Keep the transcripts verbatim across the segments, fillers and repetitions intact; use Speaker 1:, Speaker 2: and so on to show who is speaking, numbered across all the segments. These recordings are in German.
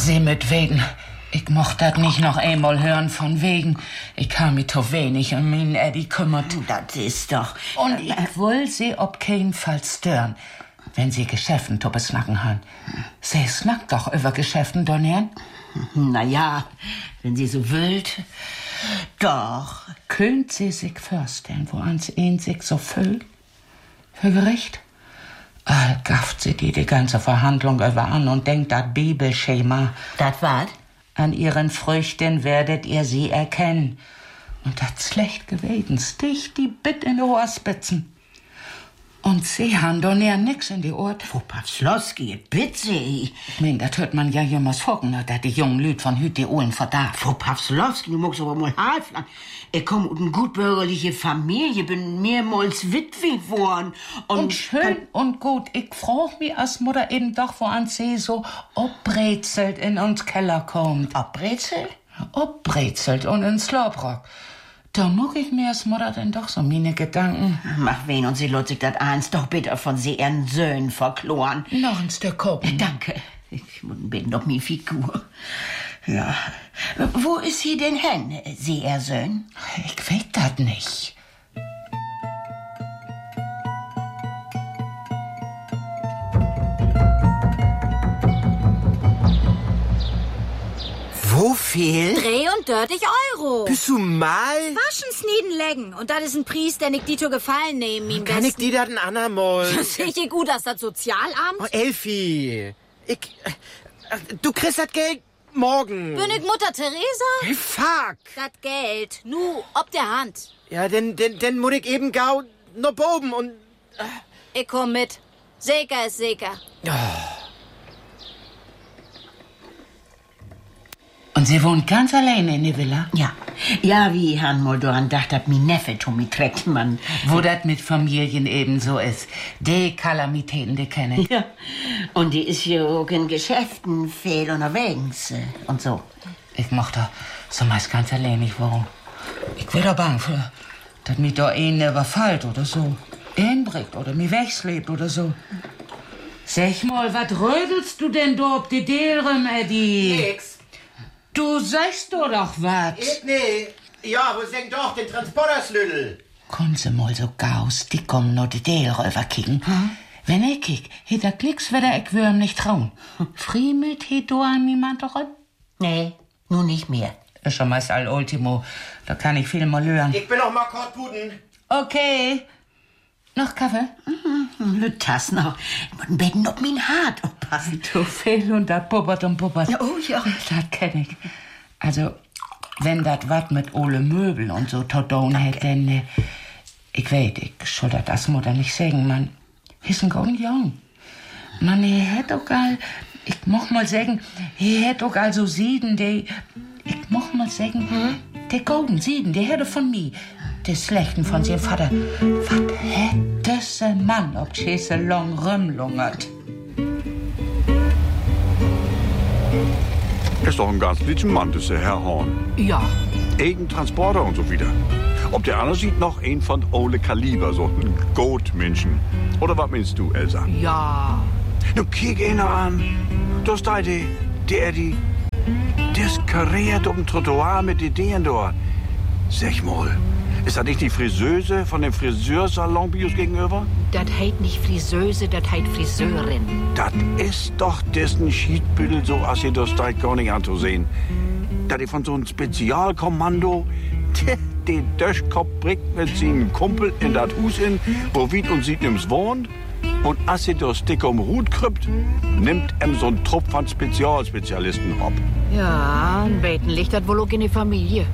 Speaker 1: Sie mit wegen. Ich mocht dat nicht noch einmal hören von wegen. Ich kam mich zu wenig um meinen Eddie kümmert.
Speaker 2: Das ist doch...
Speaker 1: Und ich will sie ob keinen Fall stören, wenn sie Geschäften zu besnacken haben. Sie snackt doch über Geschäften, Donner'n.
Speaker 2: Na ja, wenn sie so wollt. Doch.
Speaker 1: Könnt sie sich vorstellen, wo ans ihn sich so füllt? Für Gericht? All gafft sie die die ganze Verhandlung über an und denkt dat Bibelschema.
Speaker 2: Dat wat?
Speaker 1: An ihren Früchten werdet ihr sie erkennen. Und dat schlecht gewesen, stich die Bitt in die Ohrspitzen. Und sie han doch näher nix in die Ohren.
Speaker 2: Wo Pawslowski, bitte.
Speaker 1: Ich mein, dat hört man ja jemals focken, dat die jungen Lüd von Hüt die Ohren verdarf.
Speaker 2: Wo Pawslowski, du magst aber mal halflang. Ich komm aus einer gutbürgerliche Familie, bin mehrmals Witwe geworden. Und,
Speaker 1: und schön und gut, ich frag mich als Mutter eben doch, wo an sie so obbrezelt in uns Keller kommt.
Speaker 2: Obbrezelt?
Speaker 1: Obbrezelt und ins Slobrock. Da muck ich mir als Mutter denn doch so meine Gedanken.
Speaker 2: Mach wen und sie lässt sich das eins doch bitte von sie ihren Söhnen verkloren.
Speaker 1: Noch ein Stück gucken.
Speaker 2: Danke. Ich muss bin noch mi Figur. Ja. Wo ist sie denn hin, sie ihr Söhn?
Speaker 1: Ich weiß das nicht.
Speaker 3: Wo viel?
Speaker 4: Dreh und dörtig Euro.
Speaker 3: Bist du mal?
Speaker 4: Waschen, snieden, lecken. Und das ist ein Preis, den ich Dito gefallen nehmen, ihm
Speaker 3: Kann ich die dat ein andermal?
Speaker 4: Das sehe ich gut, dass das Sozialamt.
Speaker 3: Oh, Elfi. Ich, äh, du kriegst das Geld morgen.
Speaker 4: Bin ich Mutter Teresa?
Speaker 3: Hey, fuck.
Speaker 4: Das Geld, nu, ob der Hand.
Speaker 3: Ja, denn, denn, denn muss ich eben gau noch boben und...
Speaker 4: Äh. Ich komm mit. Sicher ist sicher.
Speaker 3: Oh.
Speaker 1: Und sie wohnt ganz alleine in der Villa?
Speaker 2: Ja. Ja, wie Herrn Moldoran dachte, hat mein Neffe Tommy trägt man.
Speaker 1: Wo das mit Familien eben so ist. Die Kalamitäten, die kenne ich.
Speaker 2: Ja. Und die ist ja auch in Geschäften viel unterwegs und so.
Speaker 1: Ich mochte so meist ganz alleine wohnen. Ich wär da bang für, dass mich da einen überfällt oder so. Einbringt oder mich wegslebt oder so. Sag mal, was rödelst du denn da ob die Dälrem, Eddie?
Speaker 3: Nix.
Speaker 1: Du sagst doch doch was.
Speaker 3: Ich, nee. Ja, wo senkt doch den Transporterslüdel?
Speaker 1: Kommen Sie mal so gaus, die kommen noch die Dälröver kicken. Hm? Wenn ich kick, hätt der Klicks wieder ich würm nicht trauen. Friemelt hätt du an niemand doch an?
Speaker 2: Nee, nur nicht mehr.
Speaker 1: Ist schon meist all Ultimo. Da kann ich viel mal lernen.
Speaker 3: Ich bin noch mal Kortputen.
Speaker 1: Okay. Noch Kaffee?
Speaker 2: Mhm, Lütas noch. Ich muss ein Betten ob mein Hart aufpassen.
Speaker 1: Du fehl und dat puppert und puppert.
Speaker 2: Oh ja.
Speaker 1: Das kenn ich. Also, wenn dat wat mit Ole Möbel und so to tun hätt, denn äh, ich weet, ich schulder das Mutter nicht sagen, man. Ist ein golden Jung. Man, er hätt auch all, ich moch mal sagen, er hätt auch all so Sieden, die, ich moch mal sagen, hm? der golden Sieden, der hätte von mir. Der Schlechten von seinem Vater. Was hätte se Mann, ob Chese long rümlungert?
Speaker 5: Ist doch ein ganz liebster Mann, das ist der Herr Horn.
Speaker 4: Ja.
Speaker 5: Eigen Transporter und so wieder. Ob der andere sieht noch ein von Ole Kaliber, so ein Goatmenschen. Oder was meinst du, Elsa?
Speaker 4: Ja.
Speaker 5: Nu, kick ihn an. Das da die, der die, das kariert um Trottoir mit Ideen dort. Sag mal. Ist das nicht die Friseuse von dem Friseursalon Bios gegenüber?
Speaker 6: Das heit nicht Friseuse, das heit Friseurin.
Speaker 5: Das ist doch dessen Schiedbüttel, so als ihr das da gar nicht anzusehen. Da die von so einem Spezialkommando, den Döschkopf bringt mit seinem Kumpel in das Hus in, wo Wied und sieht nimm's wohnt. Und als ihr das dick um Hut krüppt, nimmt em so ein Trupp von Spezialspezialisten ab.
Speaker 6: Ja, ein Beten liegt das wohl auch in die Familie.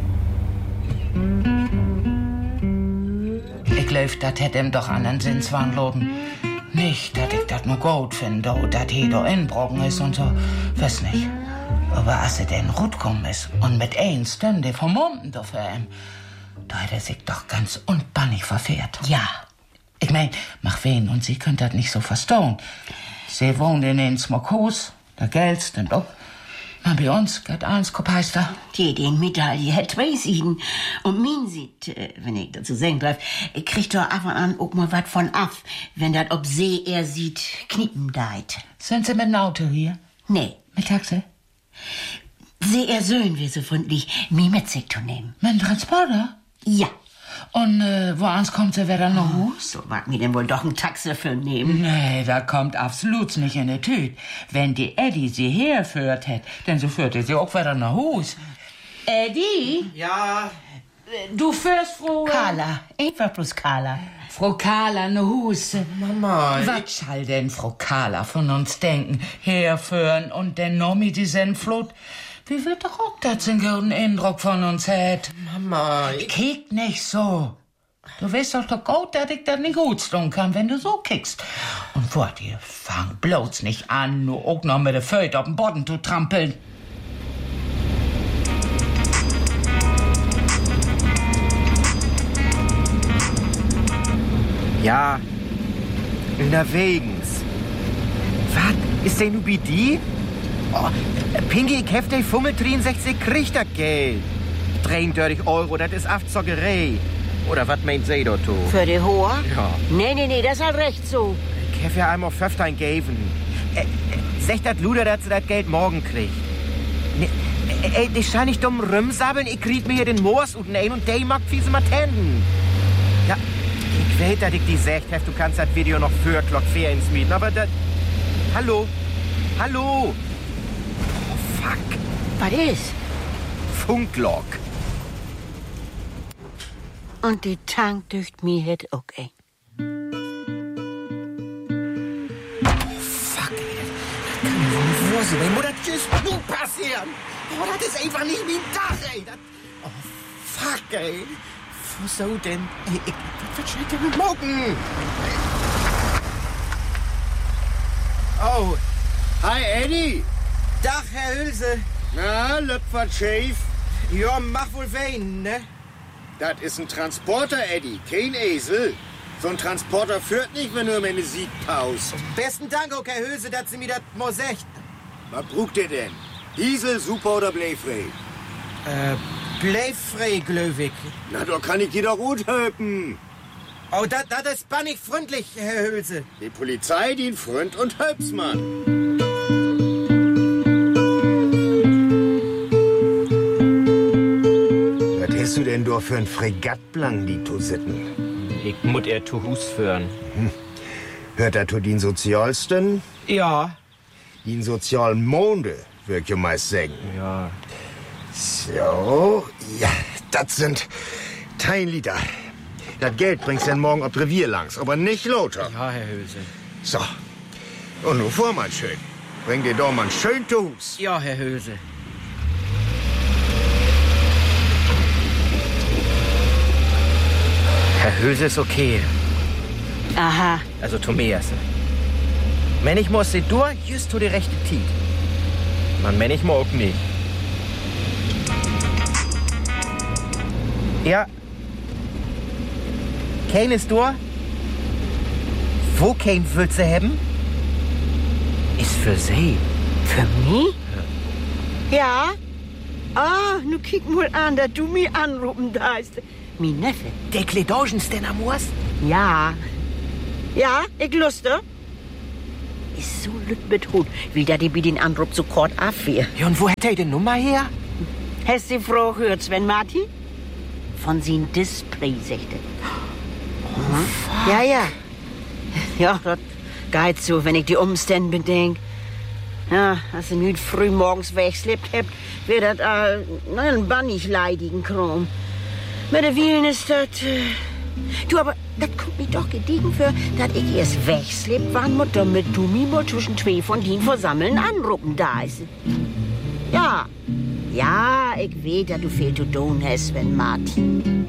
Speaker 1: Ich glaub, dat hätt ihm doch anderen Sinnswahn loben. Nicht, dass ich dat nur gut finde, dat he da inbrochen ist und so. Weiß nicht. Aber als er denn rutkommen ist und mit ein Stünde vom Munden da für ihm, da hat er sich doch ganz unbannig verfehrt.
Speaker 2: Ja.
Speaker 1: Ich mein, mach wen und sie könnt dat nicht so verstehen. Sie wohnt in den Smokhus, der Geld stimmt auch. Na, bei uns geht eins Kopeister.
Speaker 2: Die den Medaille hat weiß ihn. Und min sieht, wenn ich dazu sagen darf, kriegt doch ab und an auch mal was von ab, wenn dat ob See er sieht, knippen deit.
Speaker 1: Sind Sie mit dem Auto hier?
Speaker 2: Nee.
Speaker 1: Mit Taxi?
Speaker 2: Sehr schön, wie so freundlich, mich mit sich zu nehmen.
Speaker 1: Mit dem Transporter?
Speaker 2: Ja.
Speaker 1: Und äh, woans kommt sie wieder nach Hus?
Speaker 2: So mag mir denn wohl doch ein Taxi für nehmen.
Speaker 1: Nee, da kommt absolut nicht in die Tüte. Wenn die Eddie sie herführt hätt, denn so führte sie auch wieder nach Hus. Eddie?
Speaker 3: Ja.
Speaker 1: Du führst Frau...
Speaker 2: Carla, einfach bloß Carla.
Speaker 1: Frau Carla nach Hus.
Speaker 3: Mama.
Speaker 1: Was soll denn Frau Carla von uns denken? Herführen und dann noch mit die Sennflut? Wie wird doch auch das einen guten Eindruck von uns hat?
Speaker 3: Mama. Ich...
Speaker 1: Kick nicht so. Du weißt doch doch gut, dass ich das nicht gut tun kann, wenn du so kickst. Und wart ihr, fang bloß nicht an, nur auch noch mit der Föt auf den Boden zu trampeln.
Speaker 3: Ja. Unterwegs. Was? Ist denn nu bei die? Oh, Pinky, ich hef de Fummel dreiundsechzig kriegt das Geld. dreiunddreißig Euro, das ist Aftzockerei. Oder was meint sie dort?
Speaker 2: Für die Hohe?
Speaker 3: Ja.
Speaker 2: Nee, nee, nee, das ist halt recht so.
Speaker 3: Ich hef ja einmal fünfzehn gegeben. Äh, äh, sag dat Luder, dass sie das Geld morgen kriegt. Ne, äh, ey, die scheint nicht dumm rumsabbeln. Ich krieg mir hier den Moors unten ein und der mag fiese Matenden. Ja, ich weiß, dass ich die sagt hef, du kannst das Video noch für Glock vier ins Mieten, aber das... Hallo? Hallo? Fuck.
Speaker 2: Was ist?
Speaker 3: Funklog.
Speaker 2: Und die Tank durch mir het auch, ey.
Speaker 3: Fuck, ey. Das kann ja wohl nicht wahr sein. Mutter, tschüss, nun passieren. Oh, das ist einfach nicht mein Dach, ey. Das... Oh, fuck, ey. Wieso denn? Ey, ich... Was steht denn mit Morgen?
Speaker 7: Oh. Hi, Eddie.
Speaker 3: Dach, Herr Hülse.
Speaker 7: Na, Löpfert Schäf.
Speaker 3: Ja, mach wohl wen, ne?
Speaker 7: Das ist ein Transporter, Eddie, kein Esel. So ein Transporter führt nicht, wenn nur meine Siegpause.
Speaker 3: Besten Dank, auch Herr Hülse, dass Sie mir das mal sagt.
Speaker 7: Was brucht ihr denn? Diesel, super oder bleifrei?
Speaker 3: Äh, bleifrei, glöwig.
Speaker 7: Na, da kann ich dir doch gut helfen.
Speaker 3: Oh, das ist bannig freundlich, Herr Hülse.
Speaker 7: Die Polizei dient Freund und Helpsmann.
Speaker 5: Was hast du denn da für ein Fregattblang, die zu sitten?
Speaker 3: Ich muss er zu Hus führen.
Speaker 5: Hm. Hört er zu den Sozialsten?
Speaker 3: Ja.
Speaker 5: Den sozialen Monde, würd ich meist sagen.
Speaker 3: Ja.
Speaker 5: So, ja, das sind dein Lieder. Das Geld bringst du dann morgen auf Revier langs, aber nicht lauter.
Speaker 3: Ja, Herr Hülse.
Speaker 5: So. Und nun vor, mein Schön. Bring dir doch mal schön zu Hus.
Speaker 3: Ja, Herr Hülse. Herr Hülse ist okay.
Speaker 2: Aha.
Speaker 3: Also Tobias. Wenn ich muss, sie durch, just zu die rechte Tiet. Man, wenn ich mal auch nicht. Ja. Kein ist durch. Wo kein willst du haben? Ist für sie.
Speaker 2: Für mich? Ja. Ah, nu kick mal an, dass du mich anrufen darfst. Mein Neffe.
Speaker 3: Der Kledogens denn am Urs?
Speaker 2: Ja. Ja, ich luste. Ist so lüt mit Hut, will da die bei den Anruf so kort abwehr.
Speaker 3: Ja, und wo hat er die Nummer her?
Speaker 2: Hast die Frau gehört, Sven Martin? Von sin Display, sagte. Oh, ja, ja. Ja, das geht so, wenn ich die Umstände bedenk. Ja, als ihr nicht früh morgens wegschleppt habt, wird das all ein bannig leidigen Kram. Mit der Wielen ist das... Äh, du, aber das kommt mir doch gediegen für, dass ich erst wegschleppt, wann muss damit du mich mal zwischen zwei von den Versammeln anrufen da ist. Ja, ja, ich weiß, dass du viel zu tun hast, Sven Martin.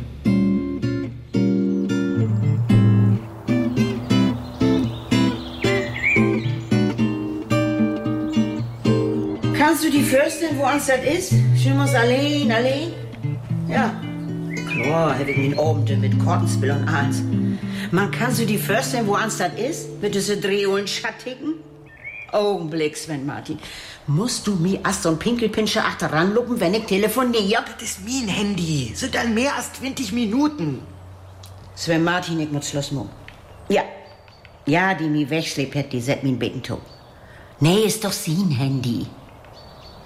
Speaker 2: Kannst du die Fürstin, wo uns das ist? Schön muss allein, allein? Ja. Klar, hätte ich mich oben mit Kortenspiel und alles. Man kann so die Fürstin, wo uns das ist? Mit diese Drehholen Schattigen? Augenblick, Sven Martin. Musst du mir erst so ein Pinkelpinscher achteran lupen, wenn ich telefoniere?
Speaker 3: Das ist mein Handy. Sind dann mehr als zwanzig Minuten.
Speaker 2: Sven Martin, ich muss Schluss machen. Ja. Ja, die mich wegschleppt hat, die set mein Becken tot. Nee, ist doch sein Handy.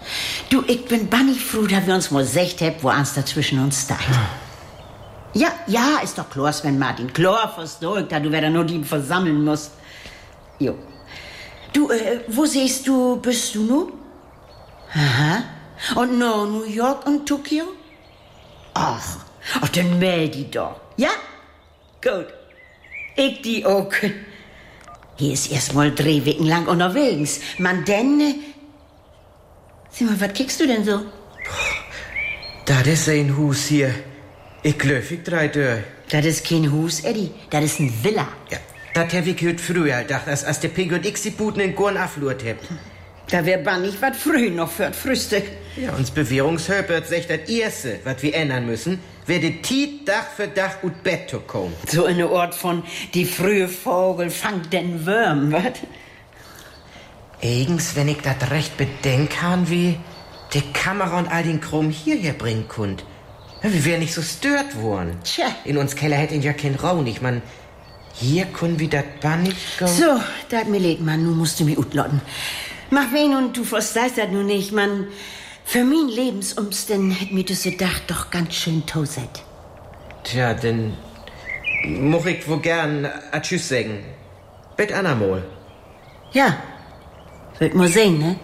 Speaker 2: Du, ich bin bannig froh, dass wir uns mal secht haben, wo eins dazwischen uns steht. Ja, ja, ist doch klar, Sven Martin. Klar, versteh ich, da du wieder nur die versammeln musst. Jo. Du, äh, wo siehst du, bist du nu? Aha. Und no, New York und Tokio? Ach, ach, dann meld die doch. Ja? Gut. Ich die auch. Hier ist erst mal drei Wochen lang unterwegs. Man denn... Äh, sieh mal, was kickst du denn so?
Speaker 3: Das ist ein Hus hier. Ich glaub, ich drei durch.
Speaker 2: Das ist kein Hus, Eddie. Das ist ein Villa.
Speaker 3: Ja, das hab ich heute früher gedacht, als, als der Pink und ich die Buten in Gorn aflurt habt.
Speaker 2: Da wär bannig wat früh noch für das Frühstück.
Speaker 3: Ja, uns Bewährungshöpert sagt das Erste, was wir ändern müssen, werde Tiet Dach für Dach und Bett zu kommen.
Speaker 2: So in der Ort von die frühe Vogel fangt den Würm, wat?
Speaker 3: Eigens, wenn ich das recht bedenk han, wie die Kamera und all den Krumm hierher bringen könnt. Ja, wir wären nicht so stört worden.
Speaker 2: Tja.
Speaker 3: In uns Keller hätte ihn ja kein Raun. Ich mein, hier können wir das bannig go.
Speaker 2: So, dat mir leid, Mann, nu musst du mich utlotten. Mach wen und du verstehst das nun nicht, Mann. Für mein Lebensumständen hätt mir das Dach doch ganz schön toset.
Speaker 3: Tja, denn moch ich wohl gern a Tschüss sagen. Bet anamol.
Speaker 2: Ja, wird mal sehen, ne?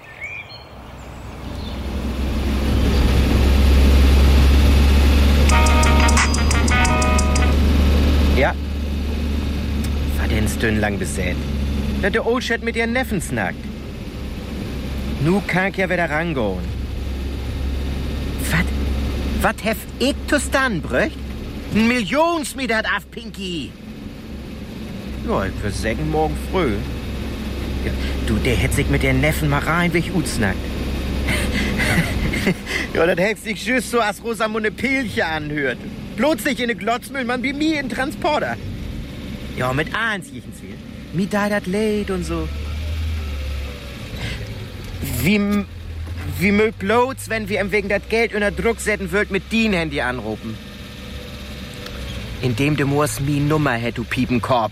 Speaker 3: Ja. War denn Stön lang besät? Da der Oldchat mit ihren Neffen snackt. Nu kann ich ja wieder rangehen. Was? Was hef ich zu stan, bröcht? Ein Millionsmeter af, Pinky. Ja, ich würde sagen, morgen früh. Ja, du, der hätt sich mit ihren Neffen mal rein, wie ich utsnackt. Ja, das hätt sich just so, als Rosamunde Pilche anhört. Bloß nicht in ne Glotzmüll, man wie mir in Transporter. Ja, mit eins jechens viel. Mi da dat leid und so. Wie, wie mögt bloß, wenn wir ihm wegen dat Geld unter Druck setzen würd, mit dien Handy anrufen. Indem du musst mi Nummer hätt, du Piepenkorb.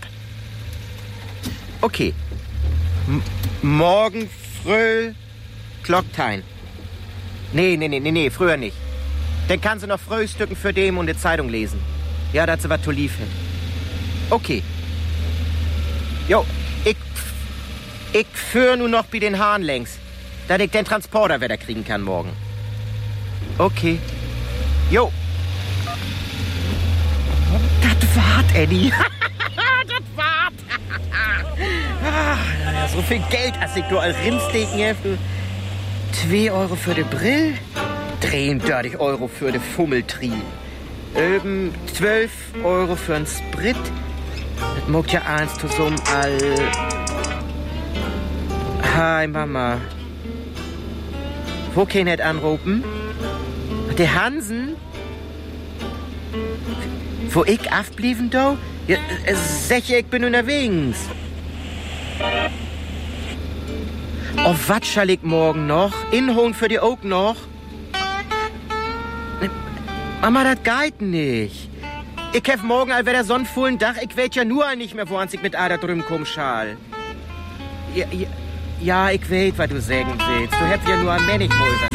Speaker 3: Okay. M morgen früh Glocktein. Nee, nee, nee, nee, nee, früher nicht. Dann kannst du noch Frühstücken für dem und die Zeitung lesen. Ja, dass sie was zu lief hat. Okay. Jo, ich, ich führ nur noch bei den Haaren längs, dass ich den Transporter wieder kriegen kann morgen. Okay. Jo. Das wart, Eddie. Das wart. Ah, so viel Geld, als ich du als Rindsteken hefte. Zwei Euro für die Brill, dreiunddreißig Euro für die Fummeltrie. Öben zwölf Euro für den Sprit. Das mogt ja eins zusammen all... Hi, Mama. Wo kann ich anrufen? Der Hansen? Wo ich aufblieben, do? Ja, sech ich bin unterwegs. Oh, wat schall ich morgen noch? Inholen für die Oak noch? Mama, das geht nicht. Ich hef morgen all wieder sonnenvollen Dach. Ich weet ja nur nicht mehr, wo ich mit Ader drüben komm schall. Ja, ja, ja, ich weet, was du sagen willst. Du hätt ja nur ein Männig wohl.